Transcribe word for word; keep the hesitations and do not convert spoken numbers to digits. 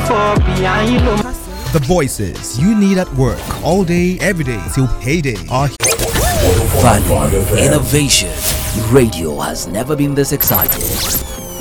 The voices you need at work all day, every day till payday are Value, innovation. Radio has never been this excited.